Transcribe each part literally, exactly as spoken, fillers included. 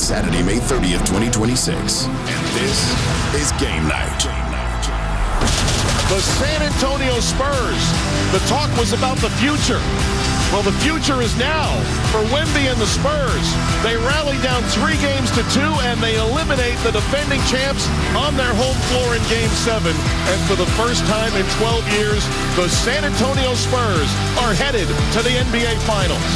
Saturday, May thirtieth, twenty twenty-six. And this is Game Night. The San Antonio Spurs. The talk was about the future. Well, the future is now for Wemby and the Spurs. They rally down three games to two, and they eliminate the defending champs on their home floor in Game seven. And for the first time in twelve years, the San Antonio Spurs are headed to the N B A Finals.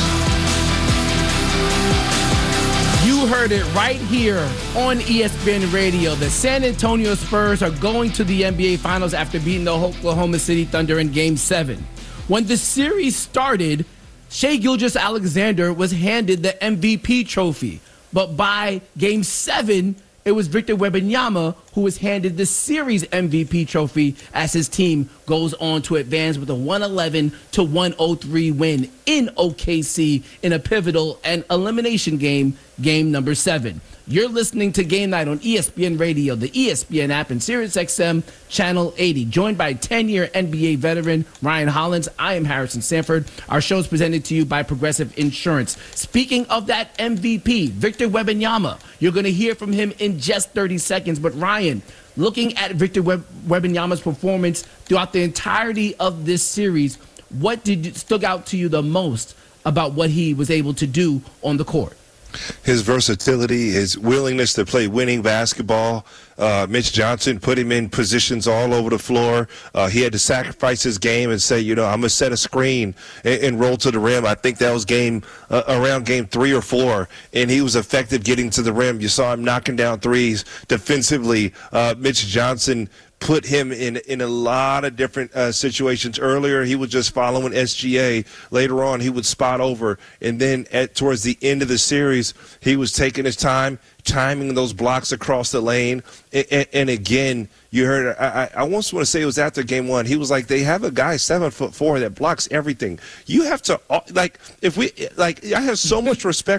You heard it right here on E S P N Radio. The San Antonio Spurs are going to the N B A Finals after beating the Oklahoma City Thunder in Game seven. When the series started, Shai Gilgeous-Alexander was handed the M V P trophy. But by Game seven, it was Victor Wembanyama who was handed the series M V P trophy as his team goes on to advance with a one eleven to one oh three win in O K C in a pivotal and elimination game, game number seven. You're listening to Game Night on E S P N Radio, the E S P N app, and SiriusXM Channel eighty. Joined by ten-year N B A veteran Ryan Hollins, I am Harrison Sanford. Our show is presented to you by Progressive Insurance. Speaking of that M V P, Victor Wembanyama, you're going to hear from him in just thirty seconds. But Ryan, looking at Victor Web- Wembanyama's performance throughout the entirety of this series, what did you, stuck out to you the most about what he was able to do on the court? His versatility, his willingness to play winning basketball. Uh, Mitch Johnson put him in positions all over the floor. Uh, he had to sacrifice his game and say, you know, I'm going to set a screen and, and roll to the rim. I think that was game uh, around game three or four, and he was effective getting to the rim. You saw him knocking down threes defensively. Uh, Mitch Johnson put him in in a lot of different uh, situations. Earlier, he was just following S G A. Later on, he would spot over. And then at towards the end of the series, he was taking his time, timing those blocks across the lane. And, and, and again, you heard, I, I almost want to say it was after game one. He was like, they have a guy seven foot four that blocks everything. You have to, like, if we, like, I have so much respect